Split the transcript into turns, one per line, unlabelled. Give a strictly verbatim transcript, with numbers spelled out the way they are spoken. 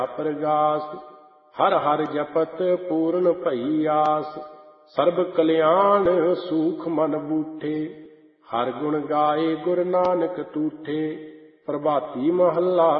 ਪ੍ਰਗਾਸ। ਹਰ ਹਰ ਜਪਤ ਪੂਰਨ ਭਈ ਆਸ, ਸਰਬ ਕਲਿਆਣ ਸੂਖ ਮਨ ਬੂਠੇ। ਹਰ ਗੁਣ ਗਾਏ ਗੁਰ ਨਾਨਕ ਤੂਠੇ, ਪ੍ਰਭਾਤੀ ਮਹੱਲਾ